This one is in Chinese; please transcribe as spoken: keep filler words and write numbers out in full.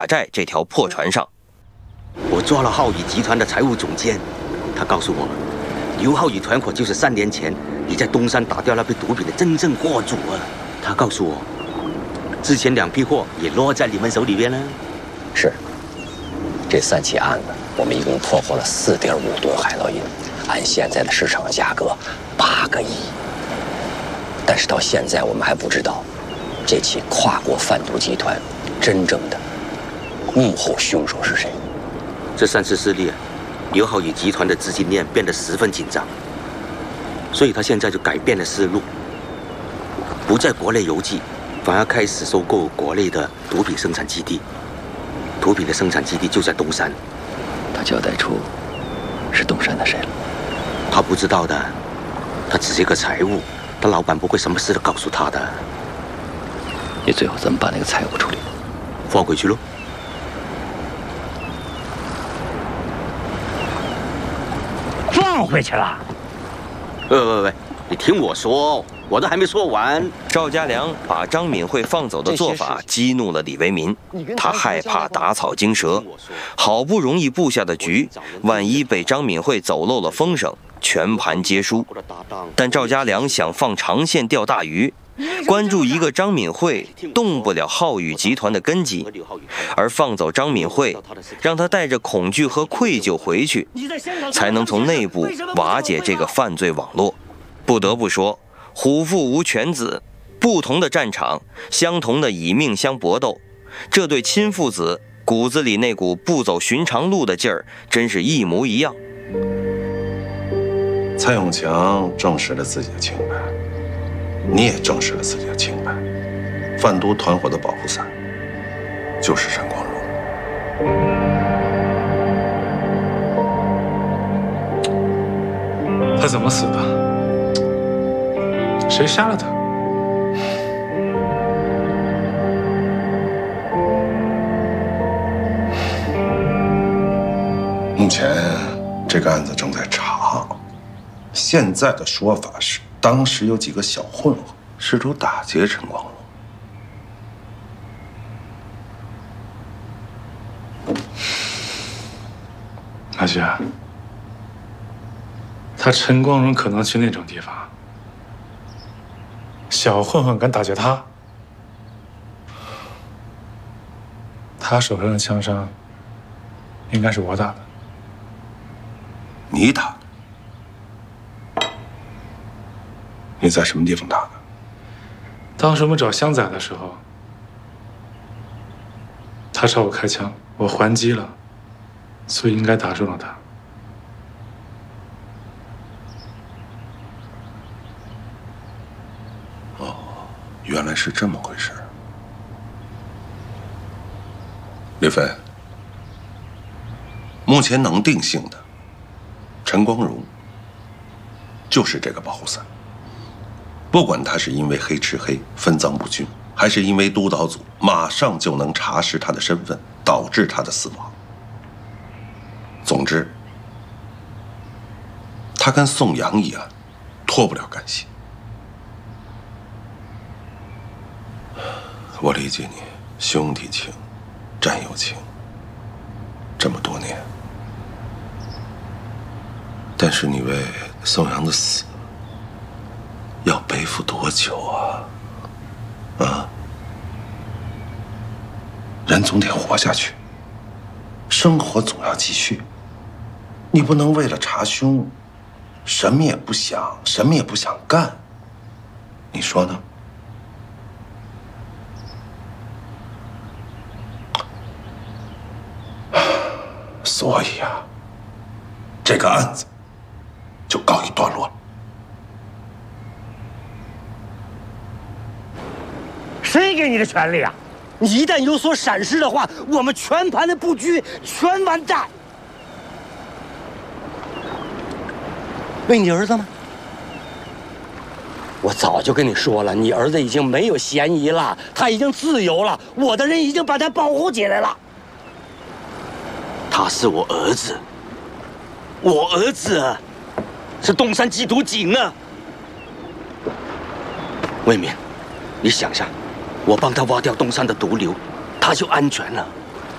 寨这条破船上。 我抓了浩宇集团的财务总监，他告诉我，刘浩宇团伙就是三年前你在东山打掉那批毒品的真正货主啊。他告诉我，之前两批货也落在你们手里边了。 是，这三起案子，我们一共破获了四点五吨海洛因，按现在的市场价格，八个亿。但是到现在，我们还不知道这起跨国贩毒集团真正的幕后凶手是谁。 这三次失利啊，刘浩宇集团的资金链变得十分紧张，所以他现在就改变了思路，不在国内邮寄，反而开始收购国内的毒品生产基地。毒品的生产基地就在东山。 他交代出是东山的谁了？ 他不知道的，他只是一个财务，他老板不会什么事都告诉他的。 你最后怎么把那个财务处理？ 放回去喽。 放回去了？ 喂喂喂，你听我说，我都还没说完。 赵家良把张敏慧放走的做法激怒了李为民，他害怕打草惊蛇，好不容易布下的局，万一被张敏慧走漏了风声，全盘皆输。但赵家良想放长线钓大鱼，关注一个张敏慧，动不了浩宇集团的根基，而放走张敏慧，让他带着恐惧和愧疚回去，才能从内部瓦解这个犯罪网络。不得不说，虎父无犬子，不同的战场，相同的以命相搏斗，这对亲父子骨子里那股不走寻常路的劲儿，真是一模一样。 蔡永强证实了自己的清白，你也证实了自己的清白。贩毒团伙的保护伞就是陈光荣。 他怎么死的？谁杀了他？ 目前这个案子正在查，现在的说法是，当时有几个小混混试图打劫陈光荣。 阿雪，他陈光荣可能去那种地方，小混混敢打劫他，他手上的枪伤应该是我打的。 你打的？你在什么地方打的？ 当时我们找香仔的时候，他朝我开枪，我还击了，所以应该打中了他。 哦，原来是这么回事。李飞，目前能定性的，陈光荣就是这个保护伞。不管他是因为黑吃黑、分赃不均，还是因为督导组马上就能查实他的身份，导致他的死亡。总之，他跟宋阳一案脱不了干系。我理解你，兄弟情、战友情，这么多年。但是你为宋阳的死要背负多久啊？啊？人总得活下去，生活总要继续。你不能为了查凶，什么也不想，什么也不想干。你说呢？所以啊，这个案子就告一段落了。 谁给你的权利啊？你一旦有所闪失的话，我们全盘的布局全完蛋。为你儿子吗？我早就跟你说了，你儿子已经没有嫌疑了，他已经自由了，我的人已经把他保护起来了。 他是我儿子，我儿子啊，是东山缉毒警啊。魏明，你想想，我帮他挖掉东山的毒瘤，他就安全了。